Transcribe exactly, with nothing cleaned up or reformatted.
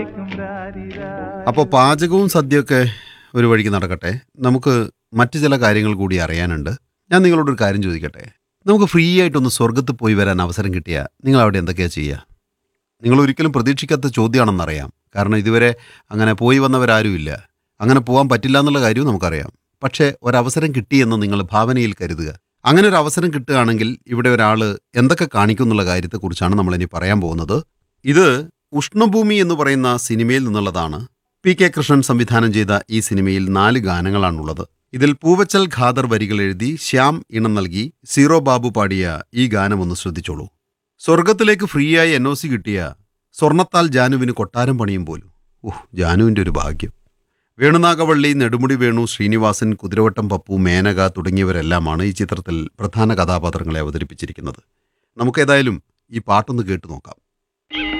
അപ്പോൾ പാചകവും സദ്യയൊക്കെ ഒരു വഴിക്ക് നടക്കട്ടെ. നമുക്ക് മറ്റു ചില കാര്യങ്ങൾ കൂടി അറിയാനുണ്ട്. ഞാൻ നിങ്ങളോടൊരു കാര്യം ചോദിക്കട്ടെ. നമുക്ക് ഫ്രീ ആയിട്ടൊന്ന് സ്വർഗത്ത് പോയി വരാൻ അവസരം കിട്ടിയാൽ നിങ്ങൾ അവിടെ എന്തൊക്കെയാണ് ചെയ്യുക? നിങ്ങൾ ഒരിക്കലും പ്രതീക്ഷിക്കാത്ത ചോദ്യമാണെന്നറിയാം. കാരണം ഇതുവരെ അങ്ങനെ പോയി വന്നവരാരുമില്ല. അങ്ങനെ പോകാൻ പറ്റില്ല എന്നുള്ള കാര്യവും നമുക്കറിയാം. പക്ഷേ ഒരവസരം കിട്ടിയെന്ന് നിങ്ങൾ ഭാവനയിൽ കരുതുക. അങ്ങനെ ഒരു അവസരം കിട്ടുകയാണെങ്കിൽ ഇവിടെ ഒരാൾ എന്തൊക്കെ കാണിക്കും എന്നുള്ള കാര്യത്തെക്കുറിച്ചാണ് നമ്മളിനി പറയാൻ പോകുന്നത്. ഇത് ഉഷ്ണഭൂമി എന്ന് പറയുന്ന സിനിമയിൽ നിന്നുള്ളതാണ്. പി കെ കൃഷ്ണൻ സംവിധാനം ചെയ്ത ഈ സിനിമയിൽ നാല് ഗാനങ്ങളാണുള്ളത്. ഇതിൽ പൂവച്ചൽ ഖാദർ വരികൾ എഴുതി ശ്യാം ഇണം നൽകി സീറോ ബാബു പാടിയ ഈ ഗാനം ഒന്ന് ശ്രദ്ധിച്ചോളൂ. സ്വർഗത്തിലേക്ക് ഫ്രീയായി എൻ ഒ സി കിട്ടിയ സ്വർണത്താൽ ജാനുവിന് കൊട്ടാരം പണിയും പോലും. ഓഹ്, ജാനുവിൻ്റെ ഒരു ഭാഗ്യം. വേണുനാഗവള്ളി, നെടുമുടി വേണു, ശ്രീനിവാസൻ, കുതിരവട്ടം പപ്പു, മേനക തുടങ്ങിയവരെല്ലാമാണ് ഈ ചിത്രത്തിൽ പ്രധാന കഥാപാത്രങ്ങളെ അവതരിപ്പിച്ചിരിക്കുന്നത്. നമുക്കേതായാലും ഈ പാട്ടൊന്ന് കേട്ടു നോക്കാം.